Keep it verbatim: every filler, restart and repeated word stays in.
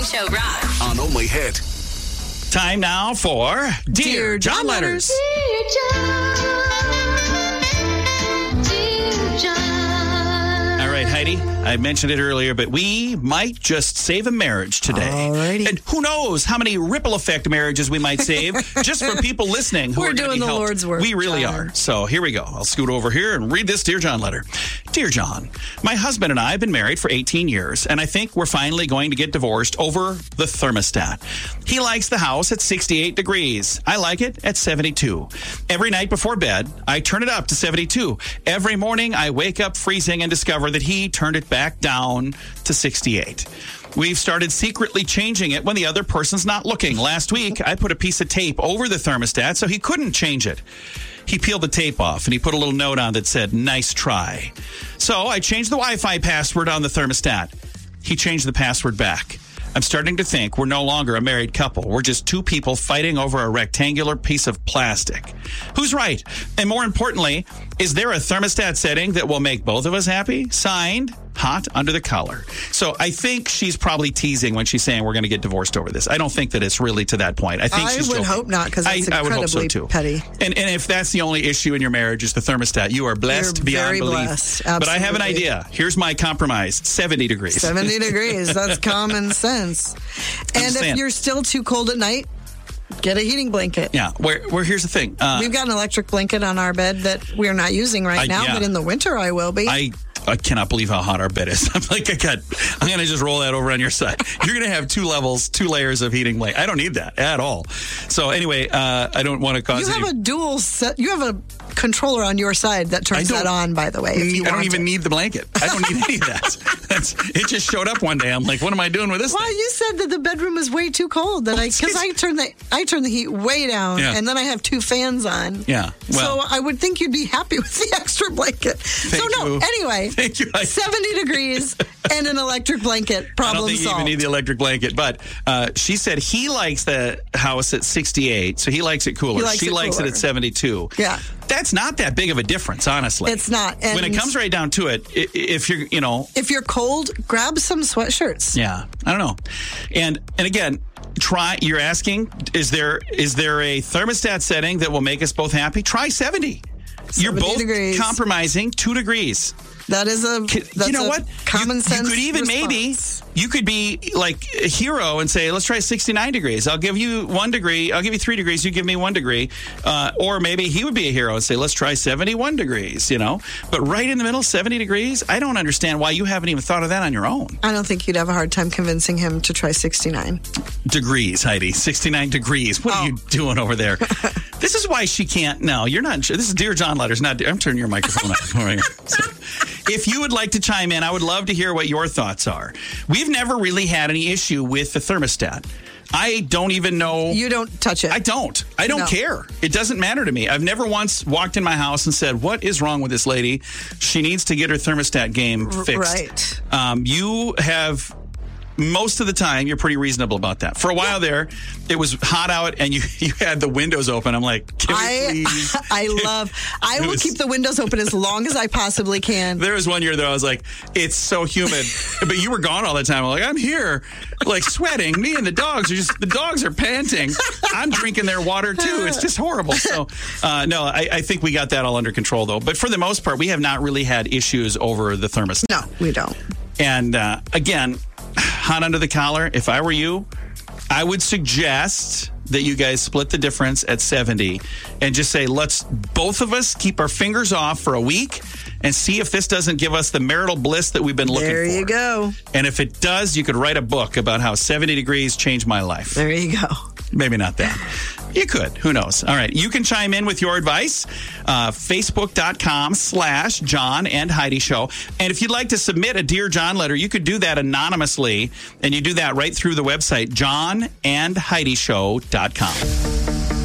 Show rocks. On Only Hit. Time now for Dear, Dear John, John Letters. Dear John, dear John. All right, Heidi, I mentioned it earlier, but we might just save a marriage today. Alrighty. And who knows how many ripple effect marriages we might save just for people listening who We're are gonna doing be the helped. Lord's work, We really John. are. So here we go. I'll scoot over here and read this Dear John letter. Dear John, my husband and I have been married for eighteen years, and I think we're finally going to get divorced over the thermostat. He likes the house at sixty-eight degrees. I like it at seventy-two. Every night before bed, I turn it up to seventy-two. Every morning, I wake up freezing and discover that he turned it back down to sixty-eight. We've started secretly changing it when the other person's not looking. Last week, I put a piece of tape over the thermostat so he couldn't change it. He peeled the tape off and he put a little note on that said, nice try. So I changed the Wi-Fi password on the thermostat. He changed the password back. I'm starting to think we're no longer a married couple. We're just two people fighting over a rectangular piece of plastic. Who's right? And more importantly, is there a thermostat setting that will make both of us happy? Signed, Hot Under the Collar. So I think she's probably teasing when she's saying we're going to get divorced over this. I don't think that it's really to that point. I think I she's would joking. hope not, because that's I, I would hope so incredibly too. petty. And and if that's the only issue in your marriage is the thermostat, you are blessed You're beyond very belief. blessed. But I have an Absolutely. idea. Here's my compromise: seventy degrees. seventy degrees. That's common sense. And just if saying. you're still too cold at night, get a heating blanket. Yeah. Where where here's the thing. Uh, We've got an electric blanket on our bed that we're not using right I- now, yeah. but in the winter I will be. I I cannot believe how hot our bed is. I'm like, I got, I'm going to just roll that over on your side. You're going to have two levels, two layers of heating blanket. I don't need that at all. So anyway, uh, I don't want to cause you have any, a dual set. You have a controller on your side that turns I don't that on, by the way. If you I don't want even it. need the blanket. I don't need any of that. That's, it just showed up one day. I'm like, what am I doing with this Well, thing? you said that the bedroom is way too cold. That I because I turn the I turn the heat way down, Yeah. and then I have two fans on. Yeah. Well, so I would think you'd be happy with the extra blanket. So Thank no. you. Anyway, Thank you. I- seventy degrees and an electric blanket. I Problem don't think you solved. even need the electric blanket. But uh, she said he likes the house at sixty-eight, so he likes it cooler. He likes she it likes cooler. it at seventy-two. Yeah. That's not that big of a difference, honestly. It's not. And when it comes right down to it, i- if you're, you know, if you're cold, grab some sweatshirts. yeah, I don't know. And and again, try. You're asking, is there is there a thermostat setting that will make us both happy? Try seventy. You're seventy both degrees. compromising two degrees. That is a that's you know a what? common you, sense. You could even response. maybe you could be like a hero and say, let's try sixty-nine degrees. I'll give you one degree. I'll give you three degrees. You give me one degree. Uh, or maybe he would be a hero and say, let's try seventy-one degrees. You know, but right in the middle, seventy degrees. I don't understand why you haven't even thought of that on your own. I don't think you'd have a hard time convincing him to try sixty-nine. Degrees, Heidi. sixty-nine degrees. What Oh. are you doing over there? This is why she can't. No, you're not. This is Dear John letters. Not. I'm turning your microphone off. Right here. So, if you would like to chime in, I would love to hear what your thoughts are. We've never really had any issue with the thermostat. I don't even know. You don't touch it. I don't. I don't No. care. It doesn't matter to me. I've never once walked in my house and said, what is wrong with this lady? She needs to get her thermostat game fixed. right. Um, you have... Most of the time, you're pretty reasonable about that. For a while there, it was hot out and you, you had the windows open. I'm like, can we I please? I love. I It will was- keep the windows open as long as I possibly can. There was one year that I was like, it's so humid. But you were gone all the time. I'm like, I'm here, like sweating. Me and the dogs are just, the dogs are panting. I'm drinking their water too. It's just horrible. So, uh, no, I, I think we got that all under control though. But for the most part, we have not really had issues over the thermostat. No, we don't. And uh, again, hot under the collar, if I were you, I would suggest that you guys split the difference at seventy and just say, let's both of us keep our fingers off for a week and see if this doesn't give us the marital bliss that we've been looking There for. you go. And if it does, you could write a book about how seventy degrees changed my life. There you go. Maybe not that. You could. Who knows? All right. You can chime in with your advice. Uh, Facebook.com slash John and Heidi Show. And if you'd like to submit a Dear John letter, you could do that anonymously. And you do that right through the website, john and heidi show dot com.